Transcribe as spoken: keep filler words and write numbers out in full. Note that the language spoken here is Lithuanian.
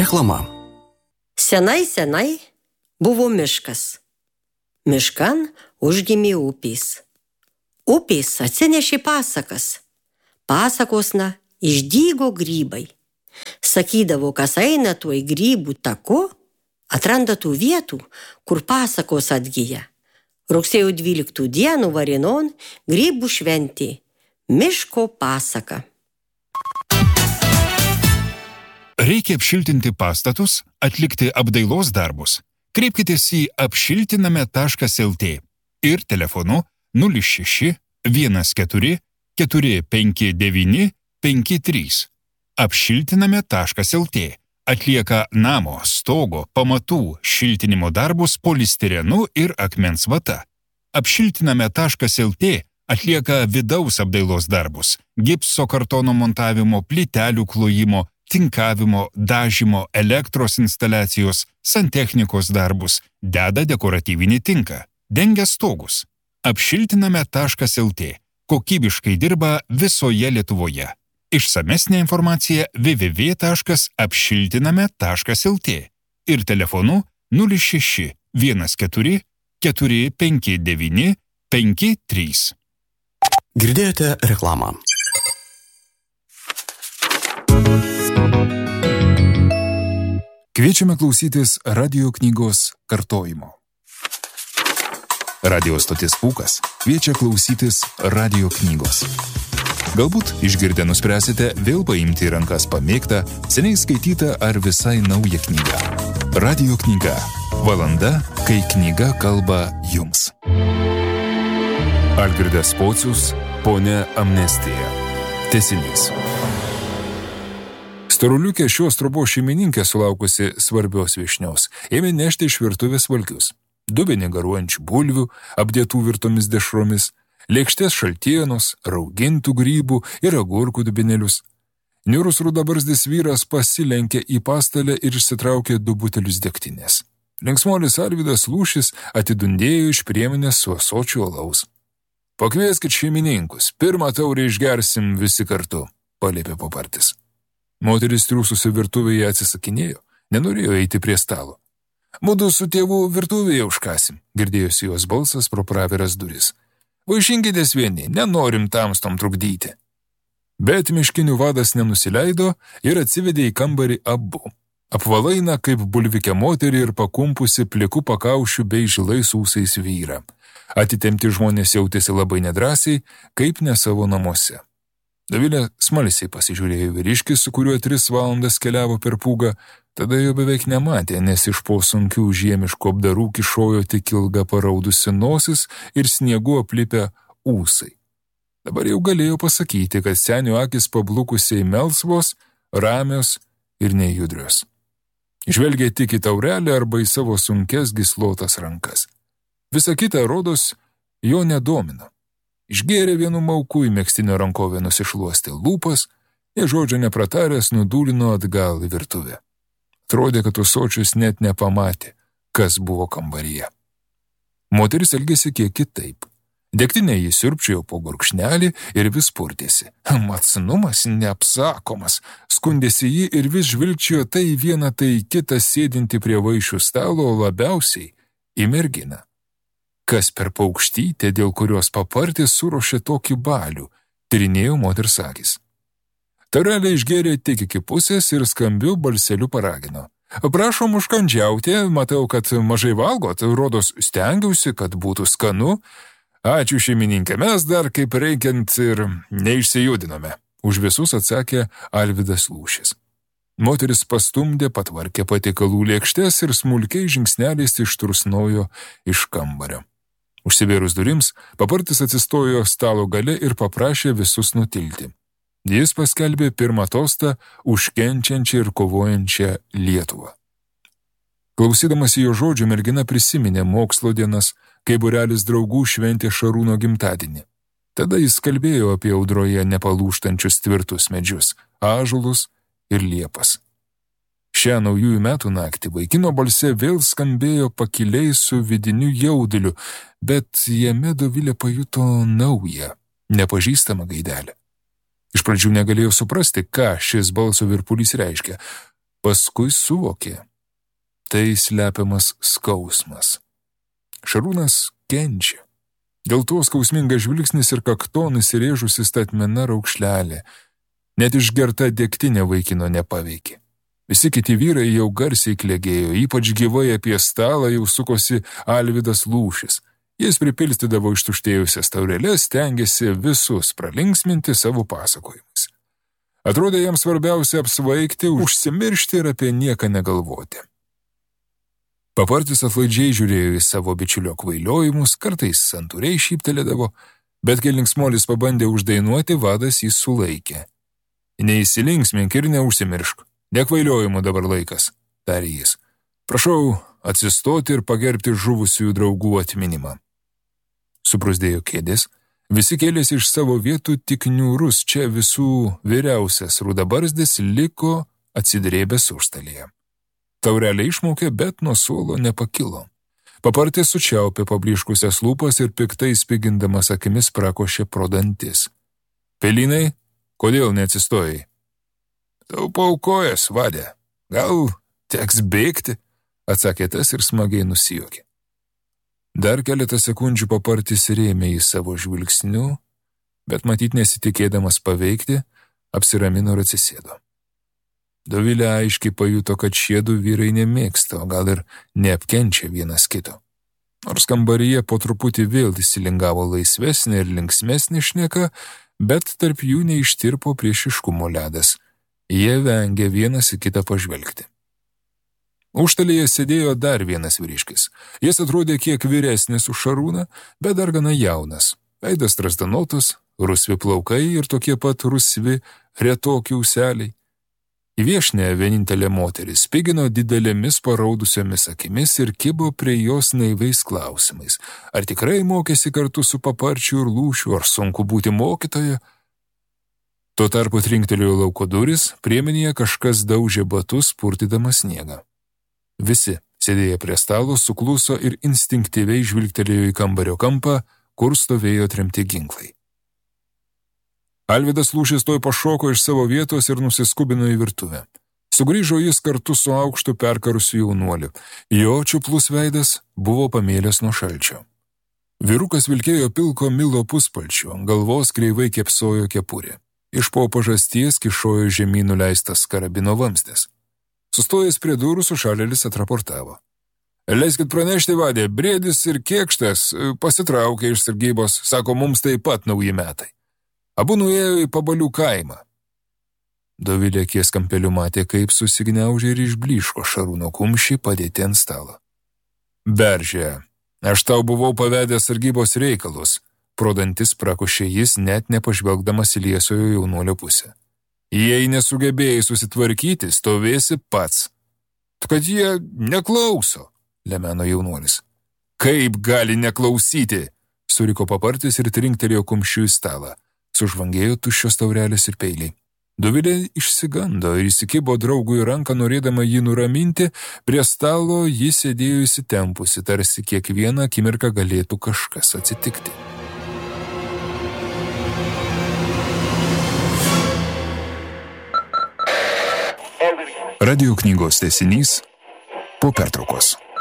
Reklama. Senai, senai buvo miškas. Miškan užgimė upės. Upės atsinešė pasakas. Pasakosna išdygo grybai. Sakydavo, kas eina tuo į grybų taku, atranda tų vietų, kur pasakos atgyja. Rugsėjo dvyliktų dienų Varinon grybų šventė. Miško pasaka. Reikia apšiltinti pastatus, atlikti apdailos darbus. Kreipkitės į apšiltiname taškas lt ir telefonu nulis šeši vienas keturi keturi penki devyni penki trys. apšiltiname taškas lt atlieka namo, stogo, pamatų šiltinimo darbus polistirenu ir akmens vata. apšiltiname taškas lt atlieka vidaus apdailos darbus, gipso kartono montavimo, plytelių klojimo, tinkavimo, dažymo, elektros instaliacijos, santechnikos darbus, deda dekoratyvinį tinką, dengia stogus. apšiltiname taškas lt kokybiškai dirba visoje Lietuvoje. Išsamesnė informacija w w w taškas apšiltiname taškas lt ir telefonu nulis šeši vienas keturi keturi penki devyni penki trys. Girdėjote reklamą. Kviečiame klausytis radio knygos kartojimo. Radio stotis Pūkas kviečia klausytis radio knygos. Galbūt išgirdę nuspręsite vėl paimti į rankas pamėgtą, seniai skaitytą ar visai naują knygą. Radio knyga. Valanda, kai knyga kalba jums. Algirdas Pocius, Ponia Amnestija. Tęsinys. Storuliukė šios trobos šeimininkė sulaukusi svarbios viešnios ėmė nešti iš virtuvės valgius. Dubenį garuojančių bulvių, apdėtų virtomis dešromis, lėkštės šaltienos, raugintų grybų ir agurkų dubenėlius. Niūrus rudabarzdis vyras pasilenkė į pastalę ir išsitraukė du butelius degtinės. Linksmolis Arvydas Lūšis atidundėjo iš priemenės su ąsočiu alaus. Pakvieskit šeimininkus, pirmą taurę išgersim visi kartu, paliepė papartis. Moteris triūsusi virtuvėje atsisakinėjo, nenorėjo eiti prie stalo. Mudu su tėvu virtuvėje užkasim, girdėjosi jos balsas pro praviras duris. Vaišinkitės vieni, nenorim tamstom trukdyti. Bet miškinių vadas nenusileido ir atsivedė į kambarį abu. Apvalaina kaip bulvikė moterį ir pakumpusi pliku pakaušiu bei žilais ūsais vyrą. Atitemti žmonės jautėsi labai nedrąsiai, kaip ne savo namuose. Dovilė smalsiai pasižiūrėjo vyriškį, su kuriuo tris valandas keliavo per pūgą, tada jo beveik nematė, nes iš po sunkių žiemiškų apdarų kišojo tik ilga paraudusi nosis ir sniegu aplipę ūsai. Dabar jau galėjo pasakyti, kad senio akis pablukusiai melsvos, ramios ir nejudrios. Žvelgė tik į taurelę arba į savo sunkes gyslotas rankas. Visa kita, rodos, jo nedomino. Išgėrė vienu mauku į megztinio rankovę nusišluostė lūpas, ir žodžio neprataręs nudūlino atgal į virtuvę. Atrodė, kad ūsočius net nepamatė, kas buvo kambaryje. Moteris elgėsi kiek kitaip. Degtinę jį siurbčiojo po gurkšnelį ir vis purtėsi. Matsnumas neapsakomas, skundėsi jį ir vis žvilgčiojo tai vieną, tai kitą sėdinti prie vaišių stalo, labiausiai į merginą. Kas per paukštytę, dėl kurios papartis suruošė tokį balių, tyrinėjo moters akis. Taurelė išgėrė tik iki pusės ir skambiu balseliu paragino. Prašom užkandžiauti, matau, kad mažai valgot, rodos stengiausi, kad būtų skanu. Ačiū šeimininkė, mes dar kaip reikiant ir neišsijudinome. Už visus atsakė Alvydas Lūšis. Moteris pastumdė, patvarkė patiekalų lėkštes ir smulkiai žingsneliais ištrusnojo iš kambario. Užsivėrus durims, papartis atsistojo stalo gale ir paprašė visus nutilti. Jis paskelbė pirmą tostą už kenčiančią ir kovojančią Lietuvą. Klausydamas jo žodžių, mergina prisiminė mokslo dienas, kai būrelis draugų šventė Šarūno gimtadienį. Tada jis kalbėjo apie audroje nepalūžtančius tvirtus medžius, ąžuolus ir liepas. Šią naujųjų metų naktį vaikino balse vėl skambėjo pakiliai su vidiniu jauduliu, bet jame Dovilė pajuto naują, nepažįstamą gaidelę. Iš pradžių negalėjo suprasti, ką šis balso virpulys reiškia. Paskui suvokė. Tai slepiamas skausmas. Šarūnas kenčia. Dėl to skausmingas žvilgsnis ir kakton įsirėžusi statmena raukšlelė. Net išgerta degtinė vaikino nepaveikė. Visi kiti vyrai jau garsiai klegėjo, ypač gyvai apie stalą jau sukosi Alvydas Lūšis. Jis pripilstydavo ištuštėjusias taurelės, stengėsi visus pralinksminti savo pasakojimais. Atrodė jam svarbiausia apsvaigti, užsimiršti ir apie nieką negalvoti. Papartis atlaidžiai žiūrėjo į savo bičiulio kvailiojimus, kartais santūriai šyptelėdavo, bet kai linksmolis pabandė uždainuoti, vadas jį sulaikė. Neįsilinksmink ir neužsimiršk, nekvailiojimų dabar laikas, tarė jis. Prašau atsistoti ir pagerbti žuvusiųjų draugų atminimą. Suprusdėjo kėdės, visi kėlėsi iš savo vietų, tik niūrus čia visų vyriausias rudabarzdis liko atsidrėbęs užstalėje. Taurelė išmaukė, bet nuo suolo nepakilo. Papartis sučiaupė pabliškusias lūpas ir piktai spigindamas akimis prakošė pro dantis. Pelynai, kodėl neatsistojai? Tau paukojas, vadė. Gal teks bėgti, atsakė tas ir smagiai nusijuokė. Dar keletą sekundžių papartis rėmė į savo žvilgsnių, bet matyt nesitikėdamas paveikti, apsiramino ir atsisėdo. Dovilė aiškiai pajuto, kad šie du vyrai nemėgsta, o gal ir neapkenčia vienas kito. Nors kambaryje po truputį vėl įsilingavo laisvesnė ir linksmesnė šneka, bet tarp jų neištirpo priešiškumo ledas. Jie vengė vienas į kitą pažvelgti. Užtalėje sėdėjo dar vienas vyriškis. Jis atrodė kiek vyresnis už Šarūną, bet dar gana jaunas. Veidas strazdanotas, rusvi plaukai ir tokie pat rusvi retoki ūseliai. Į viešnę vienintelė moteris spigino didelėmis paraudusiomis akimis ir kibo prie jos naiviais klausimais. Ar tikrai mokėsi kartu su Paparčiu ir Lūšiu, ar sunku būti mokytoja? Tuo tarpu trinktelėjo lauko duris, priemenėje kažkas daužė batus, purtydamas sniegą. Visi, sėdėję prie stalo, sukluso ir instinktyviai žvilgtelėjo į kambario kampą, kur stovėjo tremti ginklai. Alvydas Lūšis toj pašoko iš savo vietos ir nusiskubino į virtuvę. Sugrįžo jis kartu su aukštu perkarusiu jaunuoliu. Jo čiuplus veidas buvo pamėlęs nuo šalčio. Vyrukas vilkėjo pilko milo puspalčiu, ant galvos kreivai kepsojo kepurė. Iš po pažasties kišojo žemyn nuleistas karabino vamzdis. Sustojęs prie durų sušalėlis atraportavo. Leiskit pranešti, vadė, Briedis ir Kėkštas pasitraukė iš sargybos, sako, mums taip pat nauji metai. Abu nuėjo į Pabalių kaimą. Dovilė akies kampeliu matė, kaip susigniaužė ir išblyško Šarūno kumščiai padėti ant stalo. Beržė, aš tau buvau pavedęs sargybos reikalus, pro dantis prakošė jis, net nepažvelgdamas į liesojo jaunuolio pusę. Jei nesugebėjai susitvarkyti, stovėsi pats. Kad jie neklauso, lemeno jaunuolis. Kaip gali neklausyti, suriko Papartis ir trinktelėjo kumščiu į stalą. Sužvangėjo tuščios taurelės ir peiliai. Dovilė išsigando ir įsikibo draugui ranką, norėdama jį nuraminti, prie stalo jis sėdėjo įsitempusi, tarsi kiekvieną akimirką galėtų kažkas atsitikti. Radio knygos tęsinys po pertraukos.